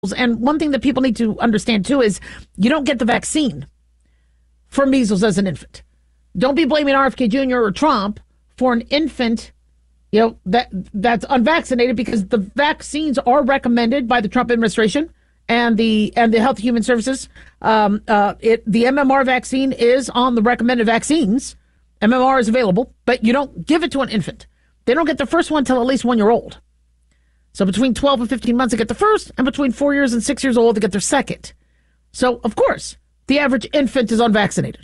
And one thing that people need to understand too is you don't get the vaccine for measles as an infant. Don't be blaming RFK Jr. or Trump for an infant, that's unvaccinated, because the vaccines are recommended by the Trump administration and the Health and Human Services. The MMR vaccine is on the recommended vaccines. MMR is available, but you don't give it to an infant. They don't get the first one till at least 1 year old. So between 12 and 15 months, they get the first, and between 4 years and 6 years old, they get their second. So, of course, the average infant is unvaccinated.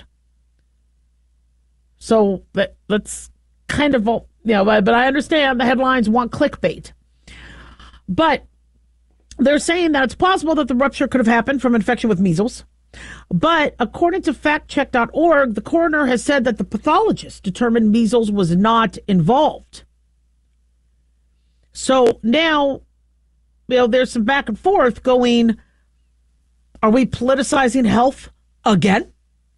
So that's kind of, but I understand the headlines want clickbait. But they're saying that it's possible that the rupture could have happened from infection with measles. But according to factcheck.org, the coroner has said that the pathologist determined measles was not involved. So now, there's some back and forth going, are we politicizing health again?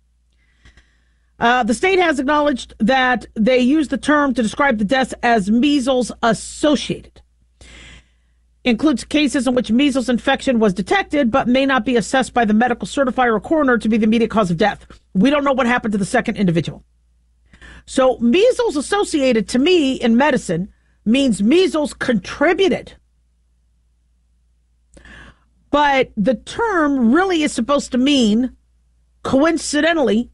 The state has acknowledged that they use the term to describe the deaths as measles associated. Includes cases in which measles infection was detected, but may not be assessed by the medical certifier or coroner to be the immediate cause of death. We don't know what happened to the second individual. So measles associated, to me, in medicine, means measles contributed. But the term really is supposed to mean, coincidentally,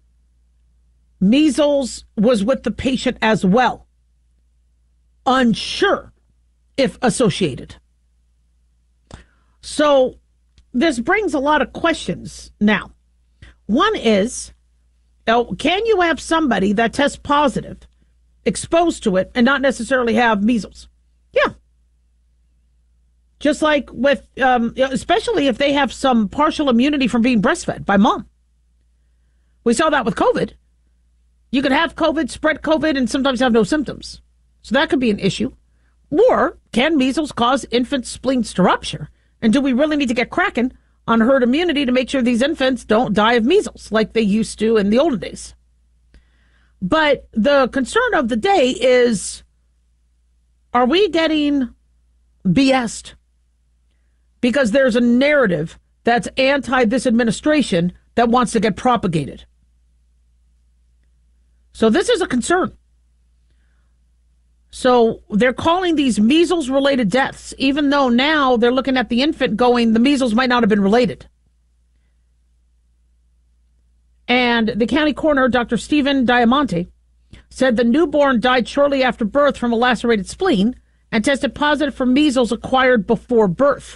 measles was with the patient as well. Unsure if associated. So this brings a lot of questions now. One is, can you have somebody that tests positive exposed to it and not necessarily have measles? Yeah. Just like with, especially if they have some partial immunity from being breastfed by mom. We saw that with COVID. You could have COVID, spread COVID, and sometimes have no symptoms. So that could be an issue. Or can measles cause infant spleens to rupture? And do we really need to get cracking on herd immunity to make sure these infants don't die of measles like they used to in the olden days? But the concern of the day is, are we getting BS'd? Because there's a narrative that's anti this administration that wants to get propagated. So this is a concern. So they're calling these measles-related deaths, even though now they're looking at the infant going, the measles might not have been related. And the county coroner, Dr. Stephen Diamante, said the newborn died shortly after birth from a lacerated spleen and tested positive for measles acquired before birth.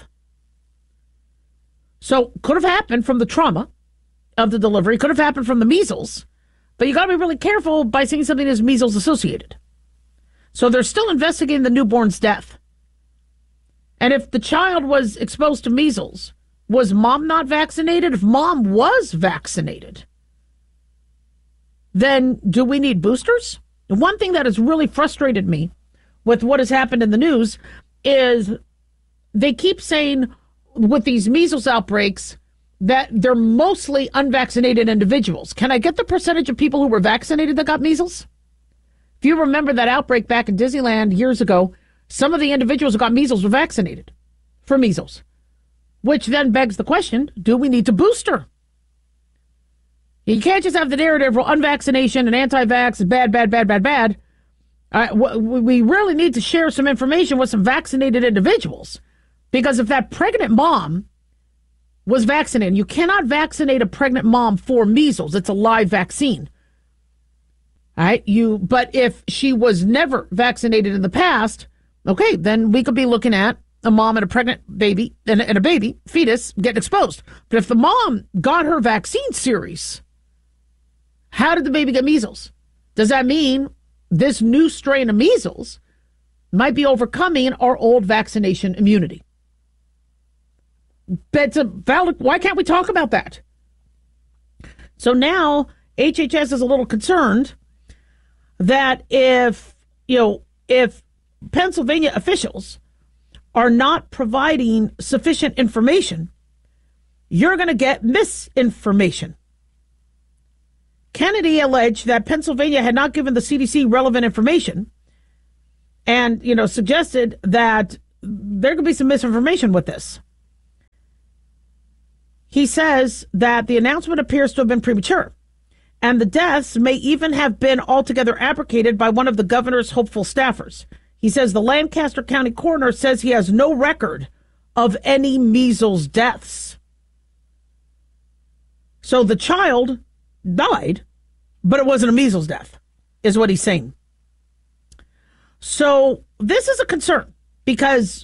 So could have happened from the trauma of the delivery, could have happened from the measles, but you got to be really careful by saying something is measles associated. So they're still investigating the newborn's death. And if the child was exposed to measles, was mom not vaccinated? If mom was vaccinated, then do we need boosters? And one thing that has really frustrated me with what has happened in the news is they keep saying with these measles outbreaks that they're mostly unvaccinated individuals. Can I get the percentage of people who were vaccinated that got measles? If you remember that outbreak back in Disneyland years ago, some of the individuals who got measles were vaccinated for measles, which then begs the question, do we need to booster? You can't just have the narrative of unvaccination and anti-vax is bad, bad, bad, bad, bad. We really need to share some information with some vaccinated individuals, because if that pregnant mom was vaccinated, you cannot vaccinate a pregnant mom for measles. It's a live vaccine. All right, but if she was never vaccinated in the past, okay, then we could be looking at a mom and a pregnant baby and a baby fetus getting exposed. But if the mom got her vaccine series, how did the baby get measles? Does that mean this new strain of measles might be overcoming our old vaccination immunity? That's a valid. Why can't we talk about that? So now HHS is a little concerned that if Pennsylvania officials are not providing sufficient information, you're going to get misinformation. Kennedy alleged that Pennsylvania had not given the CDC relevant information and, suggested that there could be some misinformation with this. he says that the announcement appears to have been premature, and the deaths may even have been altogether abrogated by one of the governor's hopeful staffers. He says the Lancaster County coroner says he has no record of any measles deaths. So the child died, but it wasn't a measles death, is what he's saying. So this is a concern because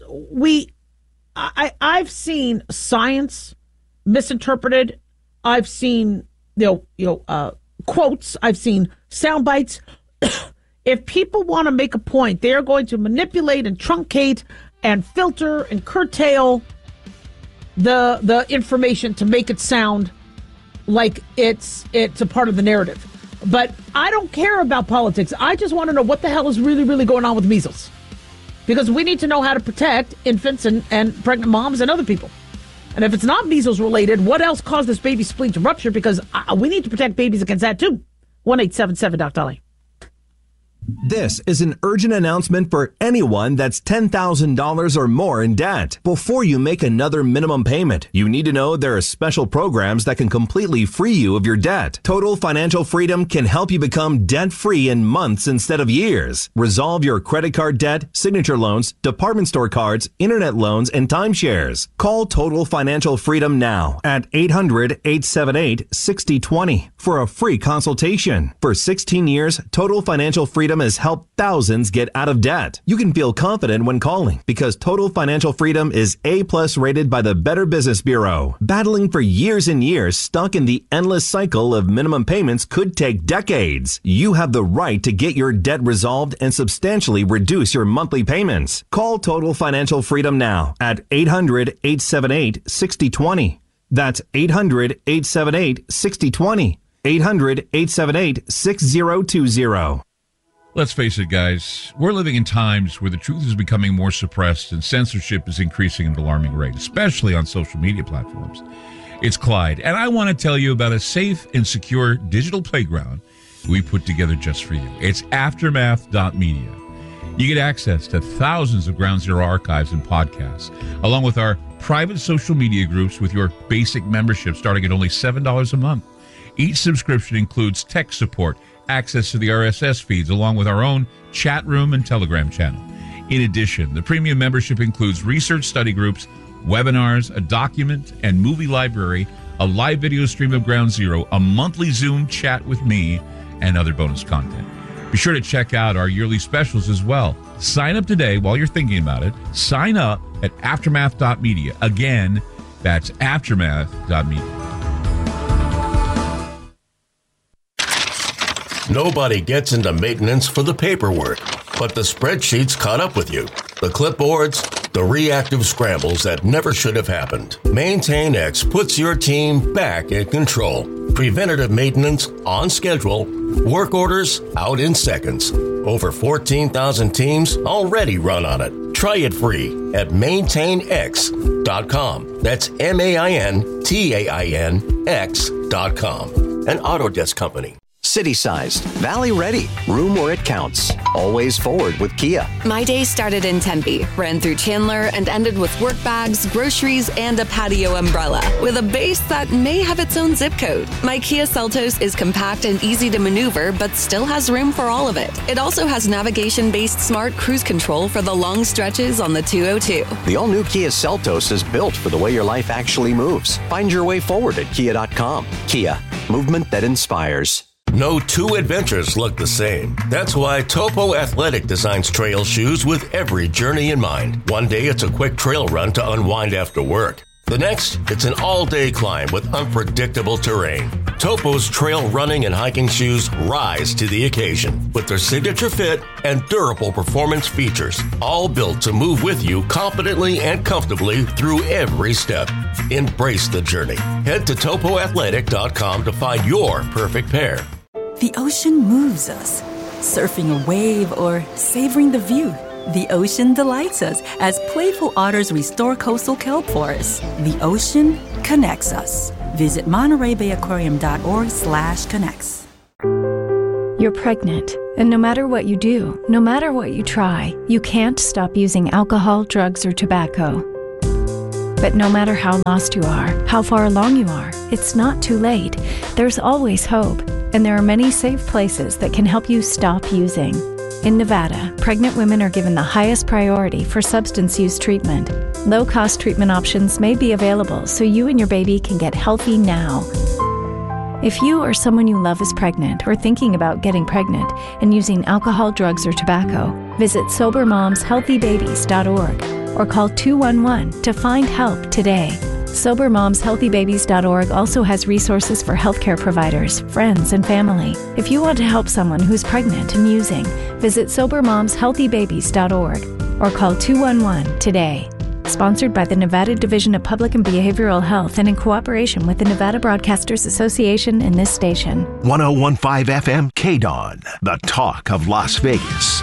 I've seen science misinterpreted. I've seen quotes. I've seen sound bites. If people want to make a point, they are going to manipulate and truncate and filter and curtail the information to make it sound like it's a part of the narrative. But I don't care about politics. I just want to know what the hell is really, really going on with measles. Because we need to know how to protect infants and pregnant moms and other people. And if it's not measles related, what else caused this baby spleen to rupture? Because we need to protect babies against that too. 1-877-Doc-Dolly. This is an urgent announcement for anyone that's $10,000 or more in debt. Before you make another minimum payment, you need to know there are special programs that can completely free you of your debt. Total Financial Freedom can help you become debt-free in months instead of years. Resolve your credit card debt, signature loans, department store cards, internet loans, and timeshares. Call Total Financial Freedom now at 800-878-6020 for a free consultation. For 16 years, Total Financial Freedom has helped thousands get out of debt. You can feel confident when calling because Total Financial Freedom is A+ rated by the Better Business Bureau. Battling for years and years, stuck in the endless cycle of minimum payments could take decades. You have the right to get your debt resolved and substantially reduce your monthly payments. Call Total Financial Freedom now at 800-878-6020. That's 800-878-6020. 800-878-6020. Let's face it, guys, we're living in times where the truth is becoming more suppressed and censorship is increasing at an alarming rate, especially on social media platforms. It's Clyde, and I want to tell you about a safe and secure digital playground we put together just for you. It's Aftermath.media. You get access to thousands of Ground Zero archives and podcasts, along with our private social media groups with your basic membership starting at only $7 a month. Each subscription includes tech support, access to the RSS feeds, along with our own chat room and Telegram channel. In addition, the premium membership includes research study groups, webinars, a document and movie library, a live video stream of Ground Zero, a monthly Zoom chat with me, and other bonus content. Be sure to check out our yearly specials as well. Sign up today while you're thinking about it. Sign up at Aftermath.media. Again, that's Aftermath.media. Nobody gets into maintenance for the paperwork, but the spreadsheets caught up with you. The clipboards, the reactive scrambles that never should have happened. MaintainX puts your team back in control. Preventative maintenance on schedule. Work orders out in seconds. Over 14,000 teams already run on it. Try it free at MaintainX.com. That's MaintainX.com. An Autodesk company. City-sized, valley-ready, room where it counts. Always forward with Kia. My day started in Tempe, ran through Chandler, and ended with work bags, groceries, and a patio umbrella, with a base that may have its own zip code. My Kia Seltos is compact and easy to maneuver, but still has room for all of it. It also has navigation-based smart cruise control for the long stretches on the 202. The all-new Kia Seltos is built for the way your life actually moves. Find your way forward at Kia.com. Kia, movement that inspires. No two adventures look the same. That's why Topo Athletic designs trail shoes with every journey in mind. One day it's a quick trail run to unwind after work. The next, it's an all-day climb with unpredictable terrain. Topo's trail running and hiking shoes rise to the occasion with their signature fit and durable performance features, all built to move with you confidently and comfortably through every step. Embrace the journey. Head to topoathletic.com to find your perfect pair. The ocean moves us, surfing a wave or savoring the view. The ocean delights us as playful otters restore coastal kelp forests. The ocean connects us. Visit MontereyBayAquarium.org/connects. You're pregnant, and no matter what you do, no matter what you try, you can't stop using alcohol, drugs, or tobacco. But no matter how lost you are, how far along you are, it's not too late. There's always hope, and there are many safe places that can help you stop using. In Nevada, pregnant women are given the highest priority for substance use treatment. Low-cost treatment options may be available so you and your baby can get healthy now. If you or someone you love is pregnant or thinking about getting pregnant and using alcohol, drugs, or tobacco, visit SoberMomsHealthyBabies.org or call 211 to find help today. SoberMomsHealthyBabies.org also has resources for healthcare providers, friends, and family. If you want to help someone who's pregnant and using, visit SoberMomsHealthyBabies.org or call 211 today. Sponsored by the Nevada Division of Public and Behavioral Health and in cooperation with the Nevada Broadcasters Association and this station. 101.5 FM KDON, the talk of Las Vegas.